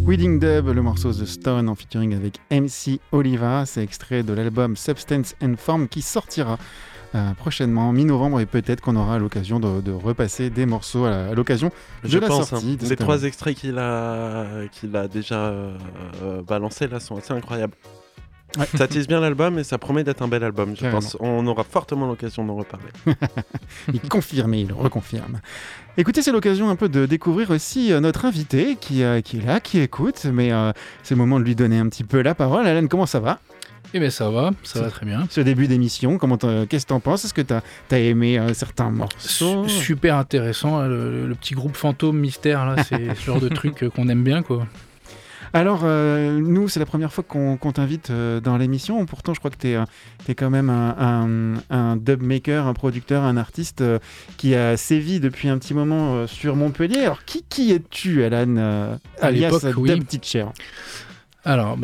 Wedding Dub, le morceau The Stone en featuring avec MC Oliva, c'est extrait de l'album Substance and Form qui sortira prochainement, mi-novembre, et peut-être qu'on aura l'occasion de repasser des morceaux à l'occasion de la sortie. Les 3 extraits qu'il a déjà balancés là sont assez incroyables. Ouais. Ça tease bien l'album et ça promet d'être un bel album, je pense. On aura fortement l'occasion d'en reparler. Il confirme et il reconfirme. Écoutez, c'est l'occasion un peu de découvrir aussi notre invité qui est là, qui écoute, mais c'est le moment de lui donner un petit peu la parole. Alan, comment ça va ? Eh bien ça va très bien. Ce début d'émission, qu'est-ce que t'en penses ? Est-ce que t'as aimé certains morceaux ? Super intéressant, le petit groupe fantôme mystère, là, c'est ce genre de truc qu'on aime bien, quoi. Alors, nous, c'est la première fois qu'on t'invite dans l'émission. Pourtant, je crois que t'es quand même un dubmaker, un producteur, un artiste qui a sévi depuis un petit moment sur Montpellier. Alors, qui es-tu, Alan, alias Dub Teacher ? Alors,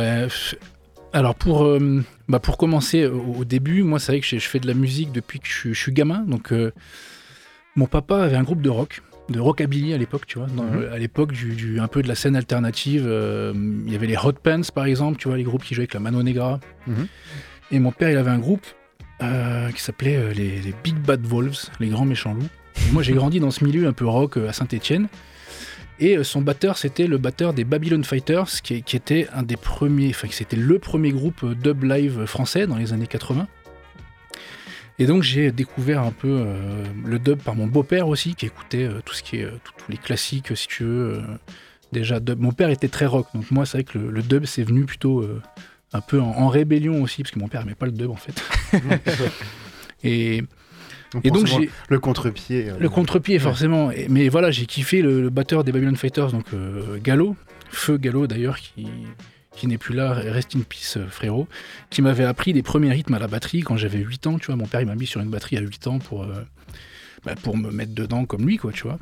pour commencer, au début, moi, c'est vrai que je fais de la musique depuis que je suis gamin. Donc, mon papa avait un groupe de rock. De rockabilly à l'époque, tu vois, à l'époque un peu de la scène alternative, il y avait les Hot Pants par exemple, tu vois, les groupes qui jouaient avec la Mano Negra. Et mon père, il avait un groupe qui s'appelait les Big Bad Wolves, les grands méchants loups. Et moi, j'ai grandi dans ce milieu un peu rock à Saint-Étienne. Et son batteur, c'était le batteur des Babylon Fighters, qui était un des premiers, enfin, c'était le premier groupe dub live français dans les années 80. Et donc j'ai découvert un peu le dub par mon beau-père aussi, qui écoutait tout ce qui est tous les classiques, si tu veux. Déjà dub. Mon père était très rock, donc moi c'est vrai que le dub c'est venu plutôt un peu en rébellion aussi, parce que mon père n'aimait pas le dub en fait. et donc j'ai le contre-pied. Le contre-pied forcément. Mais voilà, j'ai kiffé le batteur des Babylon Fighters, donc Gallo, Feu Gallo d'ailleurs, qui n'est plus là, rest in peace frérot, qui m'avait appris les premiers rythmes à la batterie quand j'avais 8 ans, tu vois. Mon père il m'a mis sur une batterie à 8 ans pour me mettre dedans comme lui, quoi, tu vois.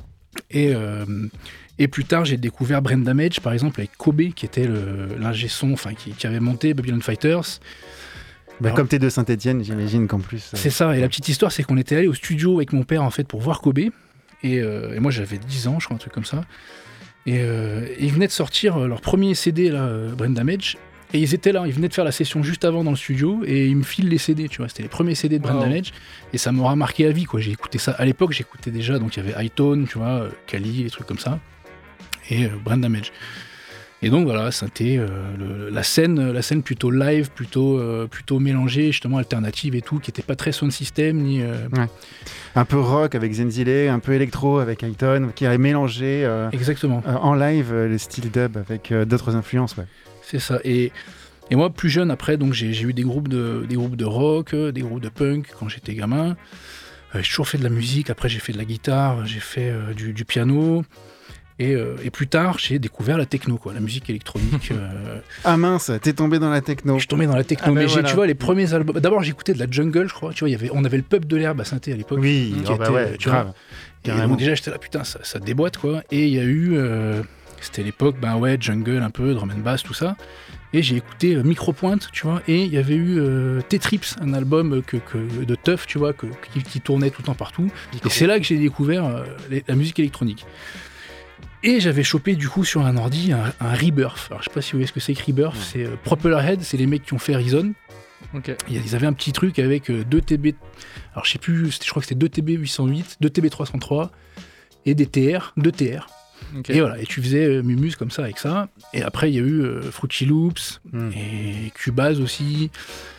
Et plus tard j'ai découvert Brain Damage par exemple avec Kobe, qui était l'ingé son, enfin qui avait monté Babylon Fighters. Alors, comme t'es de Saint-Étienne, j'imagine qu'en plus... C'est ça, et la petite histoire c'est qu'on était allé au studio avec mon père en fait pour voir Kobe, et moi j'avais 10 ans je crois, un truc comme ça. Et ils venaient de sortir leur premier CD, là, Brain Damage, et ils étaient là, ils venaient de faire la session juste avant dans le studio, et ils me filent les CD, tu vois, c'était les premiers CD de Brain Damage, et ça m'aura marqué à vie, quoi. J'ai écouté ça, à l'époque j'écoutais déjà, donc il y avait Hightone, tu vois, Kali, des trucs comme ça, et Brain Damage. Et donc voilà, c'était la scène plutôt live, plutôt mélangée, justement alternative et tout, qui n'était pas très sound system, ni... Ouais. Un peu rock avec Zenzile, un peu électro avec Hightone, qui a mélangé exactement. En live le style dub avec d'autres influences. Ouais. C'est ça. Et moi, plus jeune, après, donc j'ai eu des groupes de rock, des groupes de punk quand j'étais gamin. J'ai toujours fait de la musique. Après, j'ai fait de la guitare, j'ai fait du piano. Et plus tard, j'ai découvert la techno, quoi, la musique électronique. Ah mince, t'es tombé dans la techno. Je suis tombé dans la techno, mais voilà. Tu vois, les premiers albums... D'abord, j'écoutais de la jungle, je crois. Tu vois, on avait le pub de l'herbe à Saint-Étienne à l'époque. Oui, tu grave. Et donc déjà, j'étais là, putain, ça déboîte, quoi. Et il y a eu... c'était l'époque, jungle un peu, drum and bass, tout ça. Et j'ai écouté Micropointe, tu vois. Et il y avait eu T-Trips, un album de Teuf, tu vois, qui tournait tout le temps partout. Et c'est là que j'ai découvert la musique électronique. Et j'avais chopé du coup sur un ordi un Rebirth. Alors je sais pas si vous voyez ce que c'est que Rebirth, c'est Propellerhead, c'est les mecs qui ont fait Reason. Okay. Ils avaient un petit truc avec 2 TB, alors je sais plus, je crois que c'était 2 TB 808, 2 TB 303 et des TR, 2 TR. Okay. Et voilà, et tu faisais Mumus comme ça avec ça. Et après il y a eu Fruity Loops et Cubase aussi.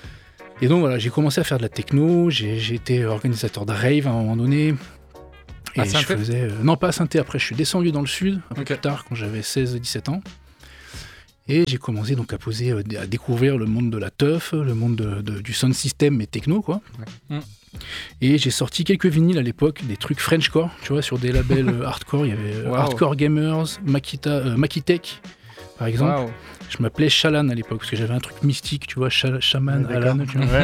Et donc voilà, j'ai commencé à faire de la techno, j'ai été organisateur de rave à un moment donné. Et je faisais... non, pas à Saint-Étienne, après je suis descendu dans le sud, un peu plus tard, quand j'avais 16-17 ans. Et j'ai commencé donc à découvrir le monde de la teuf, le monde du sound system et techno, quoi. Ouais. Et j'ai sorti quelques vinyles à l'époque, des trucs Frenchcore, tu vois, sur des labels hardcore. Il y avait Hardcore Gamers, Makitech, par exemple. Wow. Je m'appelais Shalan à l'époque, parce que j'avais un truc mystique, tu vois, Shaman, Alan, tu vois.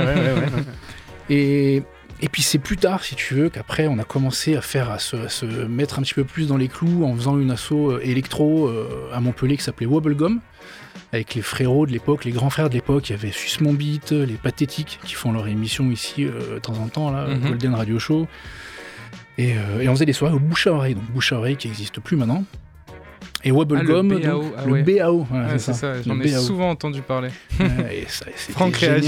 Ouais. Et puis c'est plus tard, si tu veux, qu'après on a commencé à se mettre un petit peu plus dans les clous en faisant une asso électro à Montpellier qui s'appelait Wobblegum, avec les frérots de l'époque, les grands frères de l'époque. Il y avait Sus Mon Beat, les Pathétiques qui font leur émission ici de temps en temps, là, Golden Radio Show. Et on faisait des soirées au Bouche à Oreille, donc Bouche à Oreille qui n'existe plus maintenant. Et Wobblegum, le BAO. Ouais, c'est ça, j'en ai souvent entendu parler. Et ça, Franck réagit.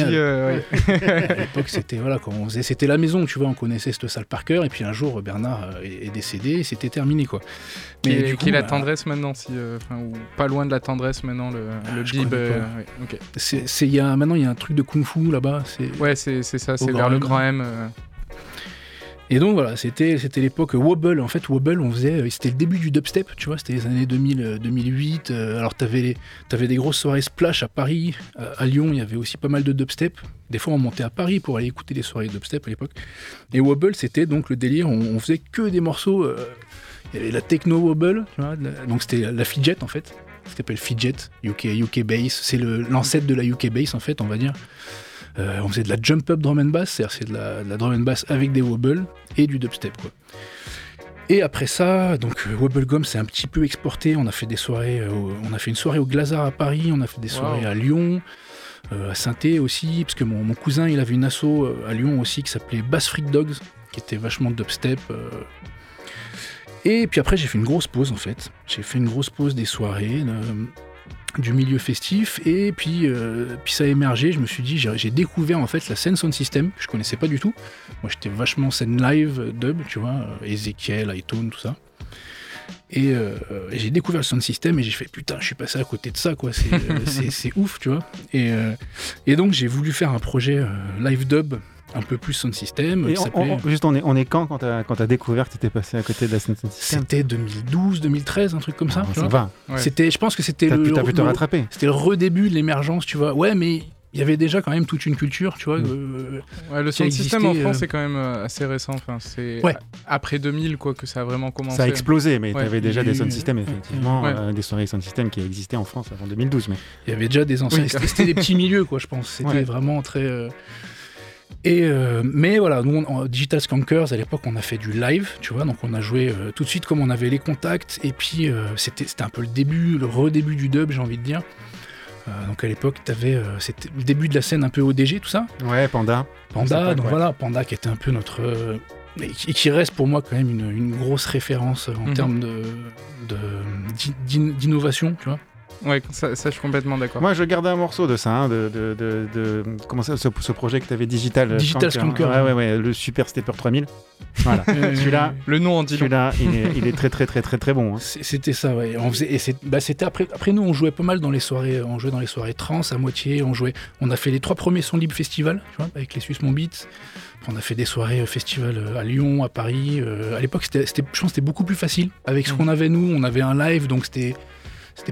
À l'époque, c'était, voilà, quand on faisait, c'était la maison, tu vois, on connaissait cette salle par cœur, et puis un jour, Bernard est décédé, et c'était terminé, quoi. Mais du coup, la tendresse maintenant, ou pas loin de la tendresse maintenant, le bib. Okay. Maintenant, il y a un truc de kung-fu là-bas. C'est ça, c'est vers le Grand M. Et donc voilà, c'était l'époque Wobble. En fait, Wobble, c'était le début du dubstep, tu vois, c'était les années 2000, 2008. Alors t'avais des grosses soirées splash à Paris, à Lyon, il y avait aussi pas mal de dubstep. Des fois, on montait à Paris pour aller écouter des soirées dubstep à l'époque. Et Wobble, c'était donc le délire, on faisait que des morceaux. Il y avait la techno Wobble, tu vois, donc c'était la fidget en fait. Ça s'appelle fidget, UK bass. C'est l'ancêtre de la UK bass en fait, on va dire. On faisait de la jump-up drum and bass, c'est-à-dire de la drum and bass avec des wobbles et du dubstep, quoi. Et après ça, donc Wobblegum s'est un petit peu exporté. On a fait des soirées, on a fait une soirée au Glazart à Paris, on a fait des soirées à Lyon, à Saint-Étienne aussi, parce que mon cousin il avait une asso à Lyon aussi qui s'appelait Bass Freak Dogs, qui était vachement dubstep. Et puis après j'ai fait une grosse pause en fait. J'ai fait une grosse pause des soirées. Du milieu festif, et puis ça a émergé. Je me suis dit, j'ai découvert en fait la scène sound system que je connaissais pas du tout. Moi j'étais vachement scène live, dub, tu vois, Ezekiel, iTunes, tout ça. Et j'ai découvert le sound system et j'ai fait putain, je suis passé à côté de ça, quoi. C'est ouf, tu vois. Et donc j'ai voulu faire un projet live dub un peu plus sound system. On est quand t'as découvert que t'étais passé à côté de la sound system? C'était 2012, 2013, un truc comme ça. Ça va. Ouais. Je pense que c'était t'as pu te rattraper. C'était le redébut de l'émergence, tu vois. Ouais, mais il y avait déjà quand même toute une culture, tu vois. Le sound system en France c'est quand même assez récent. Enfin, c'est après 2000 quoi que ça a vraiment commencé. Ça a explosé, mais t'avais déjà des sound systems effectivement, des soirées sound system qui existaient en France avant 2012. Mais il y avait déjà des anciens. C'était des petits milieux, quoi. Je pense. C'était vraiment très. Mais voilà, nous, en Digital Skankers, à l'époque, on a fait du live, tu vois, donc on a joué tout de suite comme on avait les contacts, et puis c'était un peu le redébut du dub, j'ai envie de dire. Donc à l'époque, c'était le début de la scène un peu ODG, tout ça. Ouais, Panda. Donc voilà, Panda qui était un peu notre... et qui reste pour moi quand même une grosse référence en termes d'innovation, tu vois. Ouais, ça je suis complètement d'accord. Moi, je gardais un morceau de ça, comment ça, ce projet que tu avais Digital Skanker. Ouais, le Super Stepper 3000. Voilà. Celui-là, le nom en dit long. Celui-là, il est très très très très très bon. Hein. C'était ça, ouais. C'était après nous, on jouait pas mal dans les soirées, trans à moitié. On a fait les 3 premiers Son Libre Festival, tu vois, avec les Suisse Mon Beat. On a fait des soirées festival à Lyon, à Paris. À l'époque, je pense que c'était beaucoup plus facile. Avec ce qu'on avait nous, on avait un live, donc c'était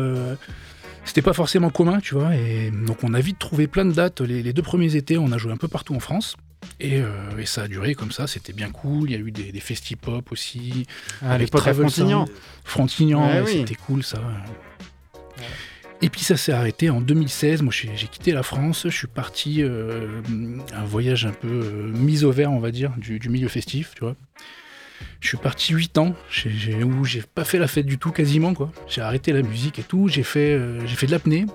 pas forcément commun, tu vois, et donc on a vite trouvé plein de dates. Les 2 premiers étés, on a joué un peu partout en France, et ça a duré comme ça, c'était bien cool. Il y a eu des festi-pop aussi. À l'époque à Frontignan, c'était cool ça. Ouais. Et puis ça s'est arrêté en 2016. Moi j'ai quitté la France, je suis parti un voyage un peu mis au vert, on va dire, du milieu festif, tu vois. Je suis parti 8 ans, où j'ai pas fait la fête du tout quasiment, quoi. J'ai arrêté la musique et tout, j'ai fait de l'apnée.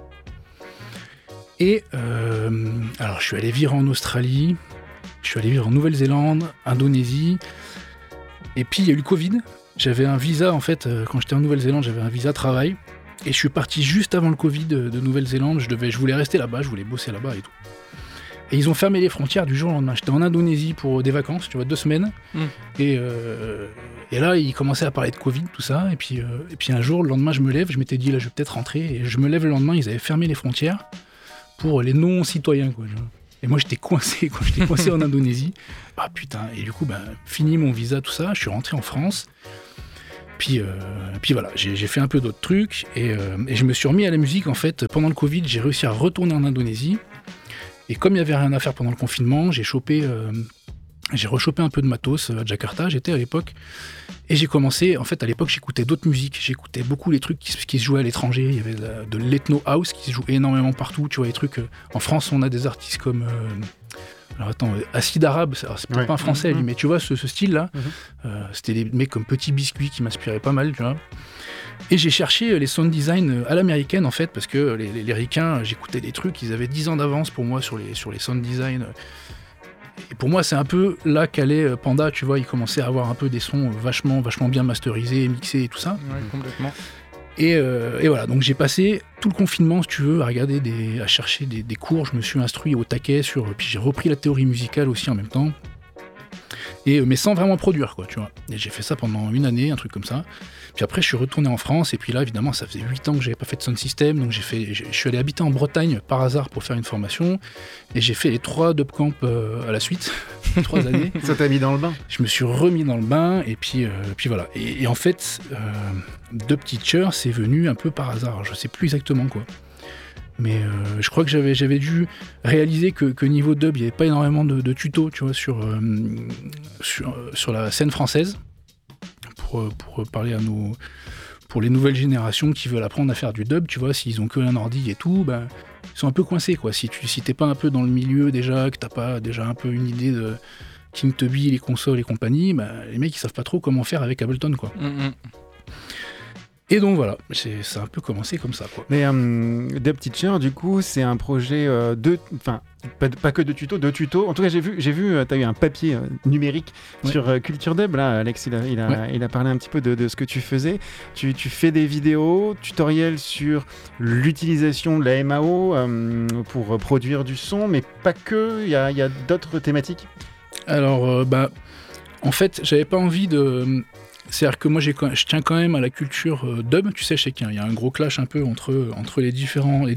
Et alors je suis allé vivre en Australie, je suis allé vivre en Nouvelle-Zélande, Indonésie. Et puis il y a eu le Covid. J'avais un visa en fait, quand j'étais en Nouvelle-Zélande, j'avais un visa travail. Et je suis parti juste avant le Covid de Nouvelle-Zélande, je voulais rester là-bas, je voulais bosser là-bas et tout. Et ils ont fermé les frontières du jour au lendemain. J'étais en Indonésie pour des vacances, tu vois, 2 semaines. Et là, ils commençaient à parler de Covid, tout ça. Et puis un jour, le lendemain, je me lève. Je m'étais dit, là, je vais peut-être rentrer. Et je me lève le lendemain, ils avaient fermé les frontières pour les non-citoyens, quoi. Et moi, j'étais coincé en Indonésie. Ah putain. Et du coup, fini mon visa, tout ça. Je suis rentré en France. Puis voilà, j'ai fait un peu d'autres trucs. Et je me suis remis à la musique, en fait. Pendant le Covid, j'ai réussi à retourner en Indonésie. Et comme il n'y avait rien à faire pendant le confinement, j'ai rechopé un peu de matos à Jakarta, j'étais à l'époque. Et j'ai commencé, en fait à l'époque j'écoutais d'autres musiques, j'écoutais beaucoup les trucs qui se jouaient à l'étranger. Il y avait de l'ethno house qui se joue énormément partout, tu vois, les trucs... en France on a des artistes comme... alors attends, Acide Arabe, c'est peut-être pas un français lui, mais tu vois ce style-là, c'était des mecs comme Petit Biscuit qui m'inspiraient pas mal, tu vois. Et j'ai cherché les sound design à l'américaine en fait, parce que les ricains, j'écoutais des trucs, ils avaient 10 ans d'avance pour moi sur les sound design. Et pour moi, c'est un peu là qu'allait Panda, tu vois, il commençait à avoir un peu des sons vachement bien masterisés, mixés et tout ça. Ouais, complètement. Et voilà, donc j'ai passé tout le confinement, si tu veux, à chercher des cours. Je me suis instruit au taquet puis j'ai repris la théorie musicale aussi en même temps. Mais sans vraiment produire, quoi, tu vois. Et j'ai fait ça pendant 1 année, un truc comme ça. Puis après, je suis retourné en France, et puis là, évidemment, ça faisait 8 ans que j'avais pas fait de sound system, donc je suis allé habiter en Bretagne par hasard pour faire une formation, et j'ai fait les 3 dub camps à la suite, 3 années. Ça t'a mis dans le bain. Je me suis remis dans le bain, et puis voilà. Et en fait, Dub Teacher, c'est venu un peu par hasard, je sais plus exactement quoi. Mais je crois que j'avais dû réaliser que niveau dub, il n'y avait pas énormément de tutos, tu vois, sur la scène française, pour parler pour les nouvelles générations qui veulent apprendre à faire du dub, tu vois, s'ils ont que un ordi et tout, ben, ils sont un peu coincés, quoi. Si t'es pas un peu dans le milieu déjà, que t'as pas déjà un peu une idée de King Tubby, les consoles et compagnie, ben, les mecs ils savent pas trop comment faire avec Ableton, quoi. Et donc voilà, ça a un peu commencé comme ça, quoi. Mais Dub Teacher, du coup, c'est un projet enfin, pas que de tuto. En tout cas, j'ai vu, tu as eu un papier numérique sur Culture Dub. Là, Alex, il a parlé un petit peu de ce que tu faisais. Tu fais des vidéos, tutoriels sur l'utilisation de la MAO pour produire du son, mais pas que. Il y a d'autres thématiques. Alors, en fait, j'avais pas envie de... C'est-à-dire que moi, je tiens quand même à la culture dub. Tu sais, je sais qu'il y a un gros clash un peu entre les différentes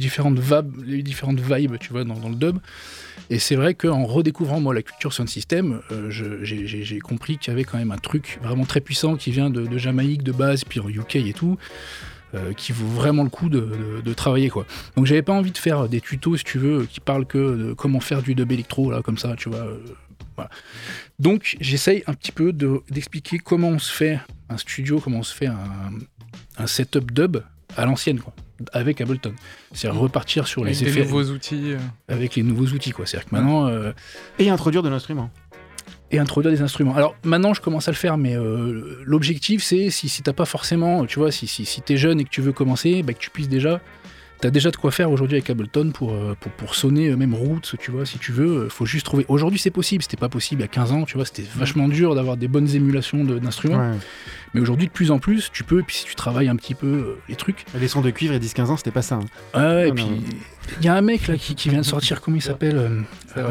vibes, tu vois, dans le dub. Et c'est vrai qu'en redécouvrant, moi, la culture sound system, j'ai compris qu'il y avait quand même un truc vraiment très puissant qui vient de Jamaïque, de base, puis en UK et tout, qui vaut vraiment le coup de travailler, quoi. Donc, j'avais pas envie de faire des tutos, si tu veux, qui parlent que de comment faire du dub électro, là, comme ça, tu vois. Voilà. Donc j'essaye un petit peu d'expliquer comment on se fait un studio, comment on se fait un setup dub à l'ancienne, quoi, avec Ableton. C'est-à-dire repartir sur les effets. Avec les nouveaux outils. Avec les nouveaux outils, quoi. C'est-à-dire que maintenant... Et introduire de l'instrument. Et introduire des instruments. Alors maintenant je commence à le faire, mais l'objectif c'est, si t'as pas forcément, tu vois, si t'es jeune et que tu veux commencer, bah, que tu puisses déjà... T'as déjà de quoi faire aujourd'hui avec Ableton pour sonner même Roots, tu vois, si tu veux. Faut juste trouver. Aujourd'hui, c'est possible. C'était pas possible il y a 15 ans, tu vois. C'était vachement dur d'avoir des bonnes émulations d'instruments. Ouais. Mais aujourd'hui, de plus en plus, tu peux. Et puis si tu travailles un petit peu les trucs. Les sons de cuivre il y a 10-15 ans, c'était pas ça. Hein. Ouais, et puis il y a un mec là qui vient de sortir, comment il s'appelle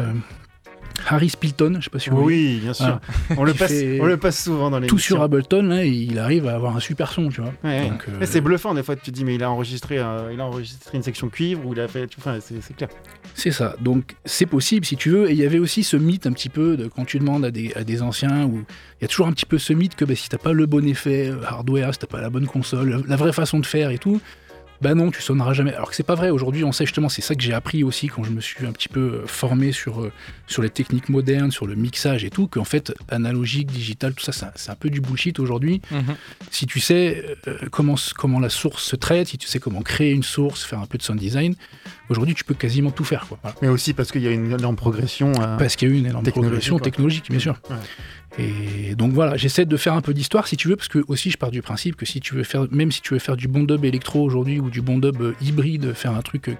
Harry Spilton, je sais pas si vous voyez. Oui, bien sûr. On le passe souvent dans les tout sur Ableton, là, et il arrive à avoir un super son, tu vois. Ouais, donc, c'est bluffant des fois. Tu te dis mais il a enregistré une section cuivre ou il a fait. Enfin, c'est clair. C'est ça. Donc c'est possible si tu veux. Et il y avait aussi ce mythe un petit peu de quand tu demandes à des anciens, où il y a toujours un petit peu ce mythe que si t'as pas le bon effet hardware, si t'as pas la bonne console, la vraie façon de faire et tout. Bah non, tu sonneras jamais. Alors que c'est pas vrai. Aujourd'hui, on sait justement, c'est ça que j'ai appris aussi quand je me suis un petit peu formé sur les techniques modernes, sur le mixage et tout, qu'en fait, analogique, digital, tout ça, c'est un peu du bullshit aujourd'hui. Si tu sais comment la source se traite, si tu sais comment créer une source, faire un peu de sound design, aujourd'hui, tu peux quasiment tout faire, quoi. Voilà. Mais aussi parce qu'il y a une énorme progression. Parce qu'il y a eu une énorme progression technologique, bien sûr. Ouais. Et donc voilà, j'essaie de faire un peu d'histoire si tu veux, parce que aussi je pars du principe que si tu veux faire du bon dub électro aujourd'hui ou du bon dub hybride, faire un truc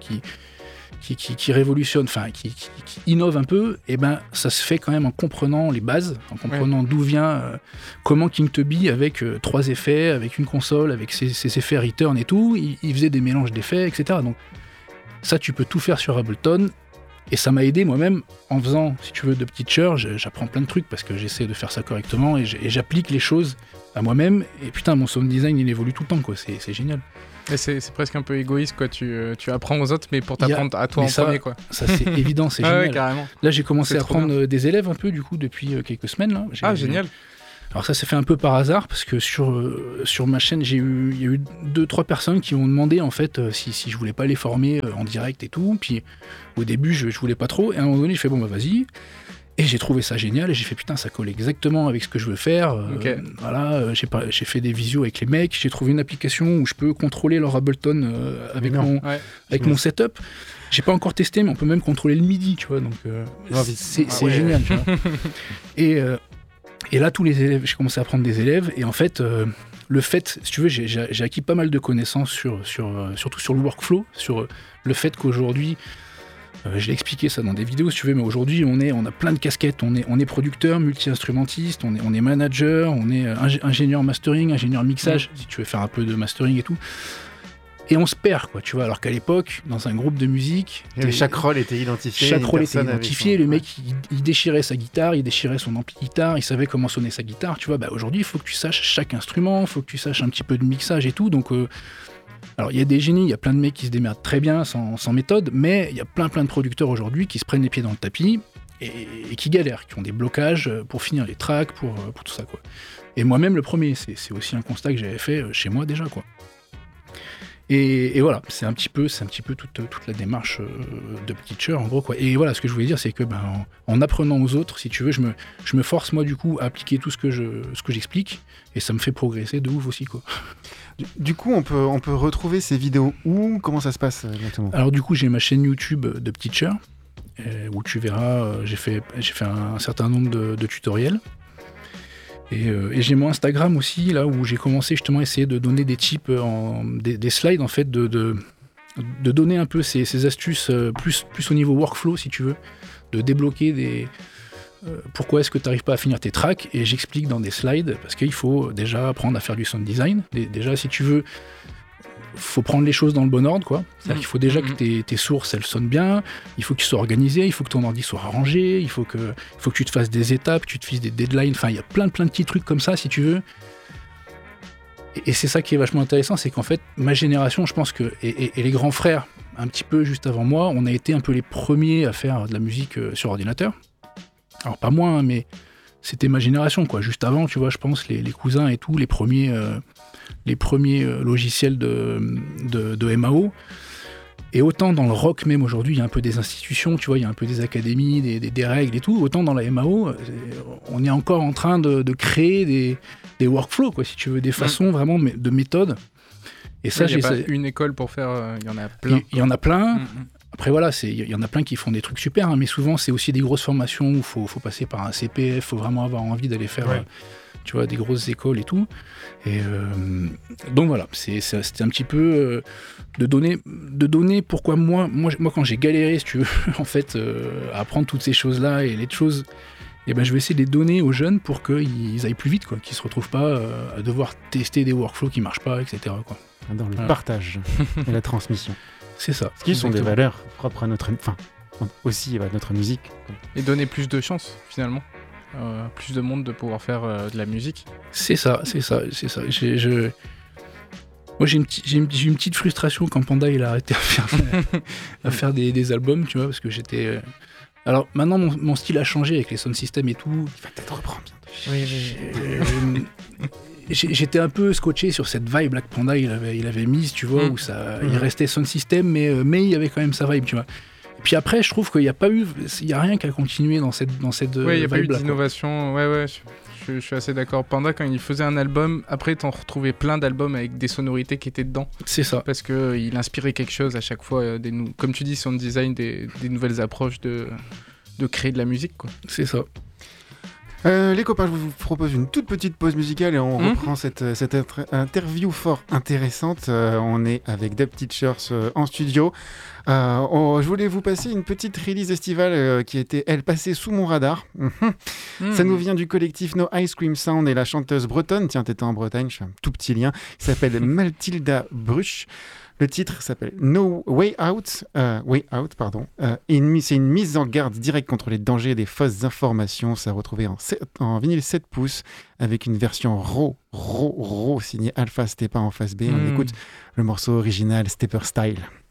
qui révolutionne, enfin qui innove un peu, et ben ça se fait quand même en comprenant les bases, en comprenant d'où vient, comment King Tubby avec 3 effets, avec une console, avec ses effets return et tout, il faisait des mélanges d'effets, etc. Donc ça tu peux tout faire sur Ableton. Et ça m'a aidé moi-même en faisant, si tu veux, Dub Teacher, j'apprends plein de trucs parce que j'essaie de faire ça correctement et j'applique les choses à moi-même. Et putain, mon sound design, il évolue tout le temps, quoi. C'est génial. Et c'est presque un peu égoïste, quoi. Tu apprends aux autres, mais pour t'apprendre à toi premier, quoi. Ça, c'est évident, c'est génial. Ouais, carrément. Là, j'ai commencé à prendre des élèves un peu, du coup, depuis quelques semaines. Là. Génial. Alors ça s'est fait un peu par hasard parce que sur ma chaîne, il y a eu 2-3 personnes qui m'ont demandé en fait si je voulais pas les former en direct et tout. Puis au début, je voulais pas trop. Et à un moment donné, je fais bon bah vas-y. Et j'ai trouvé ça génial et j'ai fait putain, ça colle exactement avec ce que je veux faire. Voilà, j'ai fait des visios avec les mecs. J'ai trouvé une application où je peux contrôler leur Ableton avec mon setup. J'ai pas encore testé, mais on peut même contrôler le MIDI, tu vois. Donc c'est génial, tu vois. Et là, tous les élèves, j'ai commencé à prendre des élèves, et en fait, le fait, si tu veux, j'ai acquis pas mal de connaissances surtout sur le workflow, sur le fait qu'aujourd'hui, Je l'ai expliqué ça dans des vidéos si tu veux, mais aujourd'hui on a plein de casquettes, on est producteur, multi-instrumentiste, on est manager, on est ingénieur mastering, ingénieur mixage, si tu veux faire un peu de mastering et tout. Et on se perd, quoi, tu vois, alors qu'à l'époque, dans un groupe de musique... chaque rôle était identifié. Le mec, il déchirait sa guitare, il déchirait son ampli guitare, il savait comment sonnait sa guitare, tu vois. Aujourd'hui, il faut que tu saches chaque instrument, il faut que tu saches un petit peu de mixage et tout, donc... Alors, il y a des génies, il y a plein de mecs qui se démerdent très bien, sans méthode, mais il y a plein de producteurs aujourd'hui qui se prennent les pieds dans le tapis et qui galèrent, qui ont des blocages pour finir les tracks, pour tout ça, quoi. Et moi-même, le premier, c'est aussi un constat que j'avais fait chez moi déjà, quoi. Et voilà, c'est un petit peu toute la démarche de Teacher, en gros, quoi. Et voilà, ce que je voulais dire, c'est que en apprenant aux autres, si tu veux, je me force, moi, du coup, à appliquer tout ce que j'explique, et ça me fait progresser de ouf aussi, quoi. Du coup, on peut retrouver ces vidéos où? Comment ça se passe exactement? Alors du coup, j'ai ma chaîne YouTube de Teacher, où tu verras, j'ai fait un certain nombre de tutoriels. Et j'ai mon Instagram aussi, là où j'ai commencé justement à essayer de donner des tips, des slides en fait, de donner un peu ces astuces plus au niveau workflow si tu veux, de débloquer des... pourquoi est-ce que tu n'arrives pas à finir tes tracks, et j'explique dans des slides, parce qu'il faut déjà apprendre à faire du sound design. Déjà, si tu veux, faut prendre les choses dans le bon ordre, quoi. C'est-à-dire qu'il faut déjà que tes sources, elles sonnent bien, il faut qu'ils soient organisés, il faut que ton ordi soit arrangé, il faut que tu te fasses des étapes, que tu te fasses des deadlines, enfin, il y a plein de petits trucs comme ça, si tu veux. Et c'est ça qui est vachement intéressant, c'est qu'en fait, ma génération, je pense que, et les grands frères, un petit peu juste avant moi, on a été un peu les premiers à faire de la musique sur ordinateur. Alors pas moi, hein, mais c'était ma génération, quoi. Juste avant, tu vois, je pense, les cousins et tout, les premiers logiciels de MAO. Et autant dans le rock même aujourd'hui, il y a un peu des institutions, tu vois, il y a un peu des académies, des règles et tout, autant dans la MAO, on est encore en train de créer des workflows, quoi, si tu veux, des façons vraiment de méthodes. Et ça, il n'y a pas une école pour faire, il y en a plein. Il y en a plein. Après voilà, il y en a plein qui font des trucs super, hein, mais souvent c'est aussi des grosses formations où il faut passer par un CPF, il faut vraiment avoir envie d'aller faire tu vois, des grosses écoles et tout. Et donc voilà, c'était un petit peu de donner pourquoi moi quand j'ai galéré, si tu veux, en fait, à apprendre toutes ces choses-là et les choses, et ben je vais essayer de les donner aux jeunes pour qu'ils aillent plus vite, quoi, qu'ils se retrouvent pas à devoir tester des workflows qui marchent pas, etc., quoi. Dans le partage et la transmission. C'est ça. Ce qui sont des valeurs propres à notre musique. Et donner plus de chance, finalement. Plus de monde de pouvoir faire de la musique. C'est ça. Moi, j'ai une petite frustration quand Panda il a arrêté à faire des albums, tu vois, parce que j'étais... Alors, maintenant, mon style a changé avec les sound systems et tout. Il va peut-être reprendre bientôt. Oui. J'étais un peu scotché sur cette vibe Black Panda il avait mise, tu vois, où il restait sound system, mais il y avait quand même sa vibe, tu vois. Et puis après, je trouve qu'il n'y a rien qu'à continuer dans cette vibe. Ouais, il n'y a pas eu d'innovation. Ouais, je suis assez d'accord. Panda, quand il faisait un album, après, t'en retrouvais plein d'albums avec des sonorités qui étaient dedans. C'est ça. Parce qu'il inspirait quelque chose à chaque fois, comme tu dis, sound design, des nouvelles approches de créer de la musique, quoi. C'est ça. Les copains, je vous propose une toute petite pause musicale et on reprend cette interview fort intéressante. On est avec Dub Teachers en studio. Je voulais vous passer une petite release estivale qui était, elle, passée sous mon radar. Ça nous vient du collectif No Ice Cream Sound et la chanteuse bretonne, tiens, t'étais en Bretagne, je fais un tout petit lien, qui s'appelle Mathilda Bruch. Le titre s'appelle No Way Out, c'est une mise en garde directe contre les dangers des fausses informations. Ça a retrouvé en vinyle 7 pouces avec une version raw signée Alpha Stepa en face B. On écoute le morceau original Stepper Style.